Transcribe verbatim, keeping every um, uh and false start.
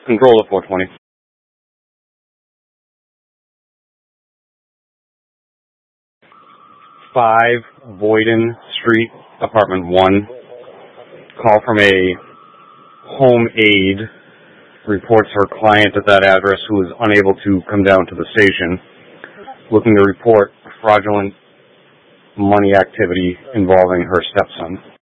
Controller four twenty. five Boyden Street, Apartment one. Call from a home aide reports her client at that address who is unable to come down to the station, looking to report fraudulent money activity involving her stepson.